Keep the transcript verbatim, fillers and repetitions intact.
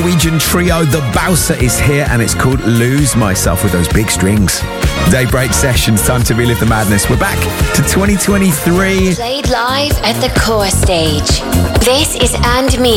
Norwegian trio The Bowser is here, and it's called Lose Myself with those big strings. Daybreak Sessions, time to relive the madness. We're back to twenty twenty-three. Played live at the Core Stage. This is And Me.